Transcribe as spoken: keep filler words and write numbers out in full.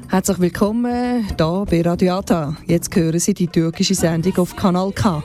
Herzlich willkommen hier bei Radio Ata. Jetzt hören Sie die türkische Sendung auf Kanal K.